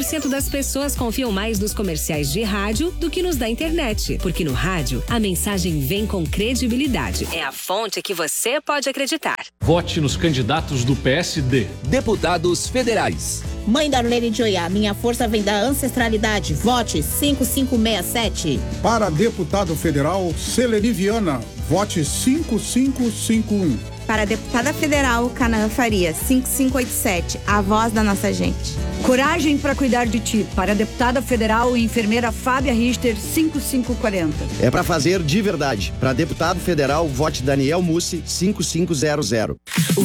80% das pessoas confiam mais nos comerciais de rádio do que nos da internet. Porque no rádio, a mensagem vem com credibilidade. É a fonte que você pode acreditar. Vote nos candidatos do PSD. Deputados federais. Mãe Darlene de Oiá, minha força vem da ancestralidade. Vote 5567. Para deputado federal, Celeni Viana. Vote 5551. Para a deputada federal, Canaã Faria, 5587, a voz da nossa gente. Coragem para cuidar de ti. Para a deputada federal e enfermeira Fábia Richter, 5540. É para fazer de verdade. Para deputado federal, vote Daniel Mussi, 5500.